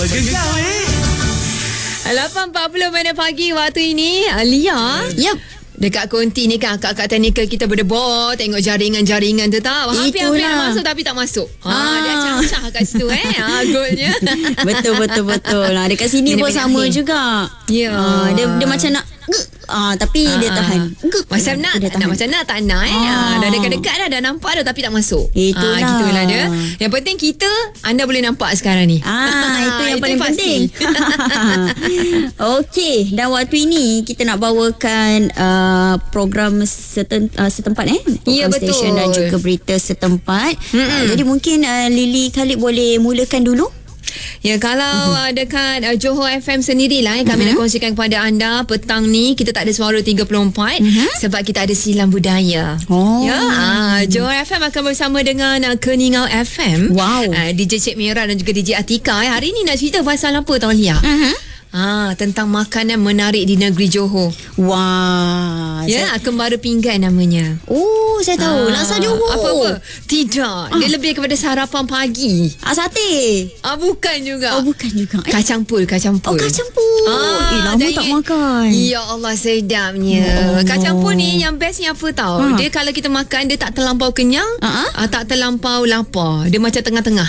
Bergegar 8.40 pagi waktu ini. Lia. Yep. Dekat konti ni kan akak-akak teknikal kita berdebar tengok jaringan-jaringan tu tahu. Hampir-hampir nak masuk tapi tak masuk. Dia cacah kat situ goalnya. Betul. Dekat sini pun sama juga. Ya. Dia macam nak tapi dia tahan. Macam nak macam nak tak nak dah dekat-dekat dah nampak dah tapi tak masuk. Itulah. Gitulah dia. Yang penting anda boleh nampak sekarang ni. Itu yang paling penting. Okey, dan waktu ini kita nak bawakan program setempat Ya, program stesen dan juga berita setempat. Jadi mungkin Lily Khalid boleh mulakan dulu. Ya, kalau dekat Johor FM sendirilah kami nak kongsikan kepada anda petang ni kita tak ada suara 34 sebab kita ada silam budaya. Ya, Johor FM akan bersama dengan Keningau FM. Wow. DJ Cik Mira dan juga DJ Atika. Hari ni nak cerita pasal apa tahu Lia? Tentang makanan menarik di negeri Johor. Wah. Kembara pinggan namanya. Oh, saya tahu. Laksa Johor. Apa? Tidak. Dia lebih kepada sarapan pagi. Sate. Bukan juga. Bukan juga. Kacang pul. Oh, kacang pul. Lama tak makan. Ya Allah, sedapnya. Kacang pul ni yang bestnya apa tahu? Dia kalau kita makan, dia tak terlampau kenyang, tak terlampau lapar. Dia macam tengah-tengah.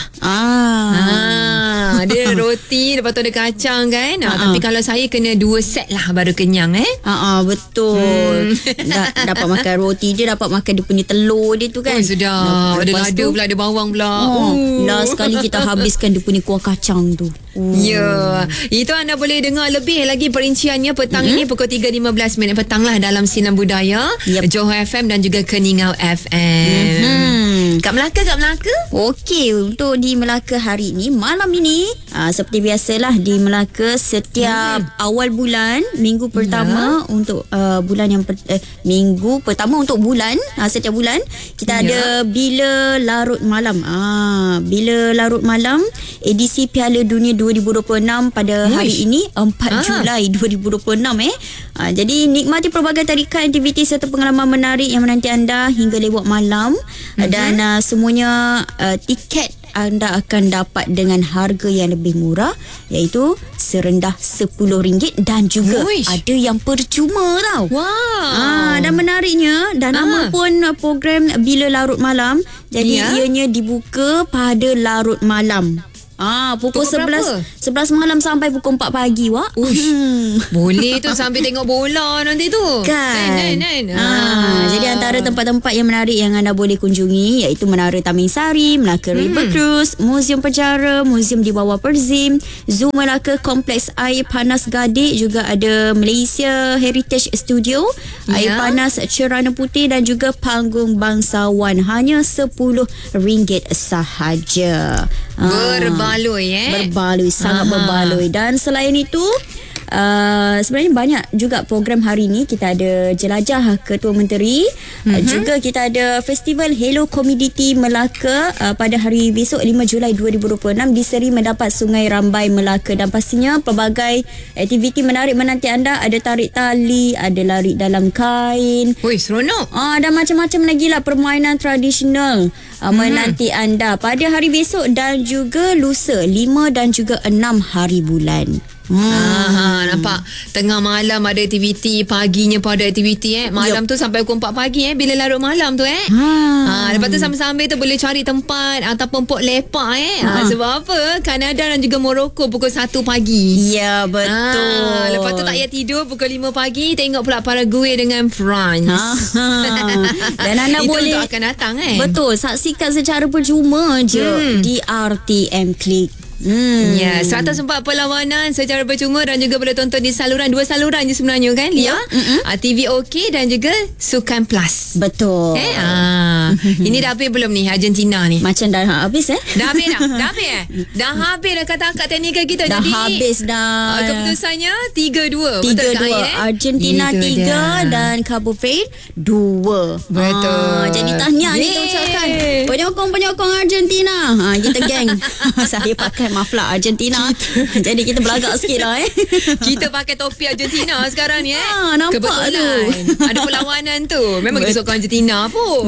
Dia roti, lepas tu ada kacang kan. Tapi kalau saya kena 2 set lah baru kenyang betul. Dapat makan roti je, dapat makan dia punya telur dia tu kan. Sedap. Ada lada pula, ada bawang pula. Last sekali kita habiskan dia punya kuah kacang tu. Ya, itu anda boleh dengar lebih lagi perinciannya petang ini pukul 3.15 petang lah dalam Sinar Budaya Johor FM dan juga Keningau FM. Kat Melaka. Okey, untuk di Melaka hari ini, malam ini seperti biasalah di Melaka setiap awal bulan, minggu pertama untuk bulan yang minggu pertama untuk bulan, setiap bulan kita ada Bila Larut Malam. Bila Larut Malam edisi Piala Dunia 2026 pada hari ini 4 Julai 2026 jadi nikmati pelbagai tarikan aktiviti serta pengalaman menarik yang menanti anda hingga lewat malam dan semuanya tiket anda akan dapat dengan harga yang lebih murah iaitu serendah RM10 dan juga ada yang percuma tau. Dan menariknya dan nama pun program Bila Larut Malam jadi ianya dibuka pada larut malam. Pukul 11 malam sampai pukul 4 pagi Boleh tu sambil tengok bola nanti tu kan. Jadi antara tempat-tempat yang menarik yang anda boleh kunjungi iaitu Menara Taming Sari, Melaka River Cruise, Muzium Penjara, Muzium di bawah Perzim, Zoo Melaka, Kompleks Air Panas Gadik, juga ada Malaysia Heritage Studio, Air Panas Cerana Putih dan juga Panggung Bangsawan. Hanya RM10 sahaja. Berbaloi, sangat berbaloi. Dan selain itu sebenarnya banyak juga program hari ini. Kita ada Jelajah Ketua Menteri, juga kita ada Festival Hello Komoditi Melaka pada hari besok 5 Julai 2026 di Seri Mendapat Sungai Rambai Melaka. Dan pastinya pelbagai aktiviti menarik menanti anda. Ada tarik tali, ada lari dalam kain. Seronok. Dan macam-macam lagi lah permainan tradisional menanti anda pada hari besok dan juga lusa 5 dan juga 6 hari bulan. Nampak tengah malam ada aktiviti, paginya pun ada aktiviti malam tu sampai pukul 4 pagi Bila Larut Malam tu lepas tu sambil-sambil tu boleh cari tempat ataupun pok lepak sebab apa Kanada dan juga Morocco pukul 1 pagi. Ya, betul. Lepas tu tak payah tidur pukul 5 pagi tengok pula Paraguay dengan France. Dan anda itu boleh untuk akan datang betul, saksikan secara percuma je di RTM Click. 104 perlawanan secara percuma dan juga boleh tonton di dua saluran je sebenarnya kan Lia. TV OK dan juga Sukan Plus. Betul. Ini dah habis belum ni Argentina ni? Macam dah habis Dah habis dah habis dah kata akak teknikal kita. Dah jadi habis dah. Keputusannya 3-2. 3-2. Argentina 3 dan Cabo Verde 2. Betul. Jadi tahniah ni kita ucapkan penyokong Argentina. Kita geng. Saya pakai mafla Argentina. Jadi kita belagak sikit lah Kita pakai topi Argentina sekarang ni nampak kebetulan tu. ada perlawanan tu. Memang kita sokong Argentina pun. Betul.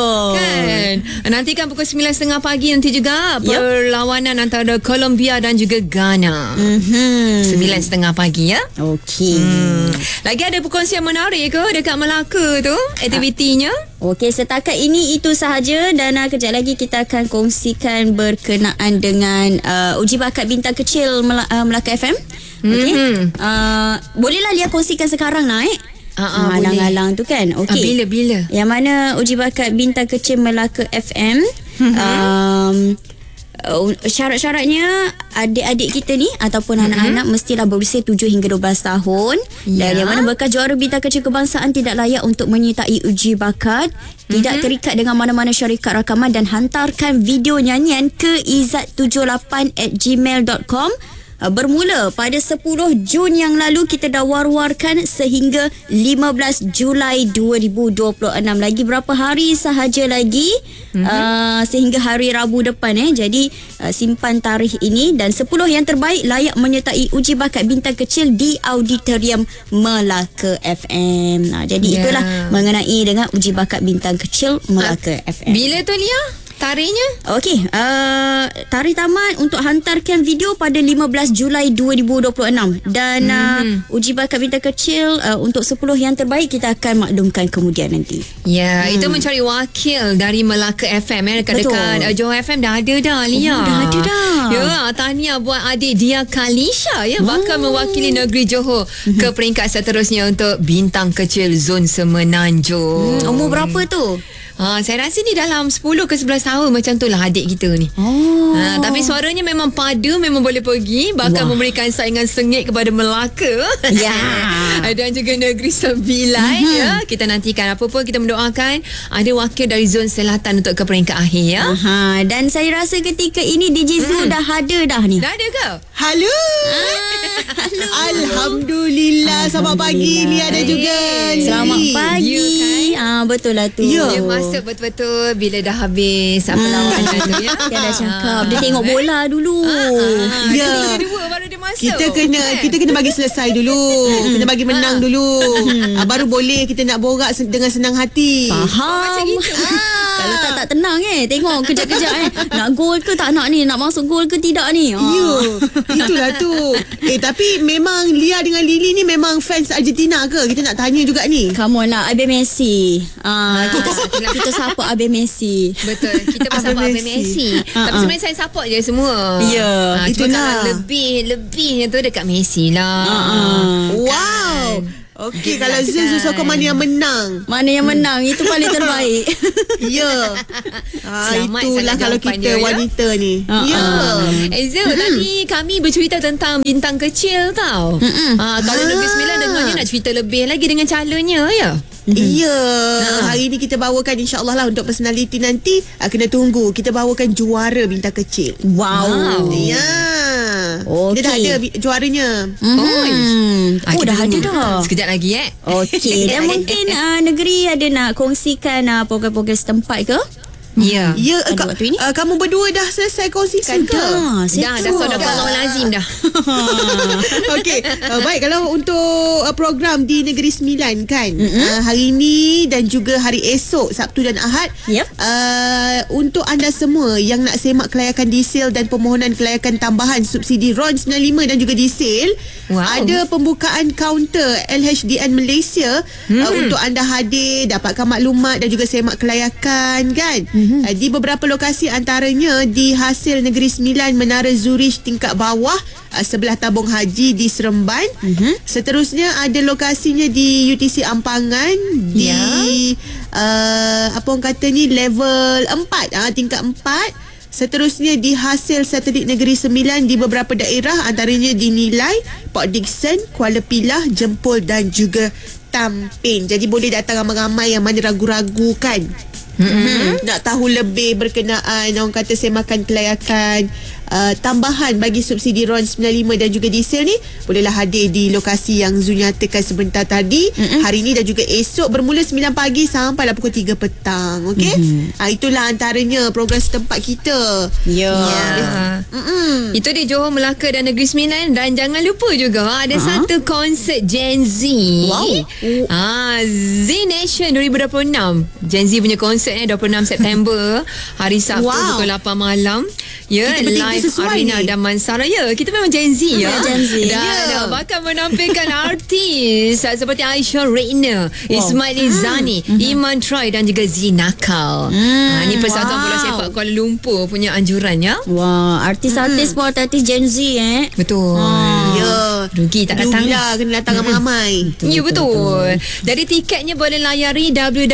Kan? Nantikan pukul 9.30 pagi nanti juga perlawanan antara Colombia dan juga Ghana. 9.30 pagi ya. Okey. Lagi ada perkongsian menarik ke dekat Melaka tu aktivitinya? Okey, setakat ini itu sahaja dan kejap lagi kita akan kongsikan berkenaan dengan uji bakat bintang kecil Melaka FM. Okey. Bolehlah Lia kongsikan sekarang Naik. Alang-alang tu kan. Okey. Bila? Yang mana uji bakat bintang kecil Melaka FM. Syarat-syaratnya adik-adik kita ni ataupun anak-anak mestilah berusia 7 hingga 12 tahun. Dan yang mana bekas juara bintang kecil kebangsaan tidak layak untuk menyertai uji bakat, tidak terikat dengan mana-mana syarikat rakaman dan hantarkan video nyanyian ke izat78@gmail.com. Bermula pada 10 Jun yang lalu, kita dah war-warkan sehingga 15 Julai 2026. Lagi berapa hari sahaja lagi sehingga hari Rabu depan. Jadi simpan tarikh ini dan 10 yang terbaik layak menyertai uji bakat bintang kecil di Auditorium Melaka FM. Jadi itulah mengenai dengan uji bakat bintang kecil Melaka FM. Bila tu Lia? Tarikhnya? Okey, tarikh tamat untuk hantarkan video pada 15 Julai 2026 dan uji bakat bintang kecil untuk 10 yang terbaik kita akan maklumkan kemudian nanti. Ya, itu mencari wakil dari Melaka FM dekat Johor FM dah ada dah Lia. Dah ada dah. Ya, tahniah buat adik Dia Kalisha bakal mewakili negeri Johor ke peringkat seterusnya untuk bintang kecil Zon Semenanjung. Umur berapa tu? Saya rasa ni dalam 10 ke 11 tahun macam tu lah adik kita ni. Tapi suaranya memang padu, memang boleh pergi, bahkan memberikan saingan sengit kepada Melaka. Dan juga Negeri Sembilan. Kita nantikan apa pun, kita mendoakan ada wakil dari Zon Selatan untuk ke peringkat akhir Dan saya rasa ketika ini DJ Zul dah ada dah ni. Dah ada ke? Halo. Alhamdulillah. Selamat pagi ni ada juga. Selamat pagi. Betul lah tu. Dia masuk betul-betul bila dah habis perlawanan tu ya. Dia dah cakap dia tengok bola dulu. Dia dua baru dia masuk. Kita kena bagi selesai dulu. Kena bagi menang dulu. Baru boleh kita nak borak dengan senang hati. Faham. Macam gitu. Kalau tak tenang tengok kejap-kejap nak gol ke tak nak ni, nak masuk gol ke tidak ni. Itulah tu. Tapi memang Lia dengan Lily ni memang fans Argentina ke? Kita nak tanya juga ni. Come on lah, Abang Messi. Kita support Abang Messi. Betul. Kita pun support Abang Messi. Tapi sebenarnya saya support je semua. Itulah. Lebihnya tu dekat Messi lah. Wow. Okey, kalau Zul sokong mana yang menang? Mana yang menang itu paling terbaik. Itulah kalau kita wanita ni. Zul, tadi kami bercerita tentang bintang kecil tau. Kalau Negeri Sembilan dengarnya nak cerita lebih lagi dengan calonnya ya. Hari ni kita bawakan insyaAllah lah untuk personality nanti. Kena tunggu. Kita bawakan juara bintang kecil. Wow. Dia dah ada juaranya. Dah ada dah. Sekejap lagi Okey. Dan mungkin negeri ada nak kongsikan program-program setempat ke? Ya. Kamu berdua dah selesai kongsikan ke? Dah sadaqallahu lazim dah. Okey. Baik, kalau untuk program di Negeri Sembilan kan, hari ni dan juga hari esok Sabtu dan Ahad, untuk anda semua yang nak semak kelayakan diesel dan permohonan kelayakan tambahan subsidi RON 95 dan juga diesel, ada pembukaan kaunter LHDN Malaysia untuk anda hadir, dapatkan maklumat dan juga semak kelayakan kan. Di beberapa lokasi, antaranya di Hasil Negeri Sembilan, Menara Zurich tingkat bawah sebelah tabung haji di Seremban. Seterusnya ada lokasinya di UTC Ampangan di apa orang kata ni, level 4, tingkat 4. Seterusnya di Hasil Satelit Negeri Sembilan di beberapa daerah, antaranya di Nilai, Port Dickson, Kuala Pilah, Jempol dan juga Tampin. Jadi boleh datang ramai-ramai yang mana ragu-ragu kan. Nak tahu lebih berkenaan orang kata semakan kelayakan tambahan bagi subsidi RON 95 dan juga diesel ni, bolehlah hadir di lokasi yang Zu nyatakan sebentar tadi. Hari ni dan juga esok bermula 9 pagi sampai pukul 3 petang. Okey? Itulah antaranya program setempat kita. Itu di Johor, Melaka dan Negeri Sembilan. Dan jangan lupa juga ada satu konsert Gen Z. Z Nation 2026. Gen Z punya konsert 26 September hari Sabtu pukul 8 malam. Ya, live Arina dan Mansara. Ya, kita memang Gen Z ya. Gen Z. Dan bakal menampilkan artis seperti Aisyah Reina, Ismail Izani, Iman Troy dan juga Zinakal. Ini Persatuan Bola Sepak Kuala Lumpur punya anjuran ya. Artis-artis pun artis Gen Z Betul. Ya. Rugi tak datang. Rugilah kena datang ramai-ramai. Ya betul. Jadi tiketnya boleh layari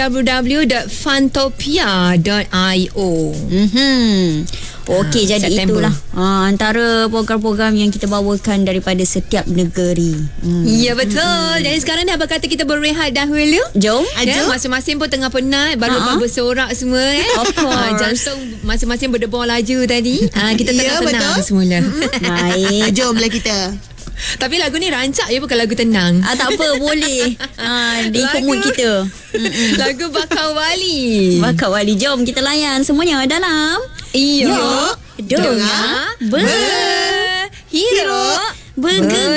www.fantopia.io. Okey, jadi September. itulah antara program-program yang kita bawakan daripada setiap negeri. Ya betul. Jadi sekarang ni apa kata kita berehat dahulu? Jom. Ya, masing-masing pun tengah penat, baru bersorak semua Of course. jantung masing-masing berdebar laju tadi. Kita tengah tenang betul. semula. Baik. Jomlah kita. Tapi lagu ni rancak je, bukan lagu tenang. Tak apa, boleh. Diikut mood kita. Lagu Bakar Wali. Bakar Wali. Jom kita layan semuanya dalam Iya. Dengar Berhero. bergegar.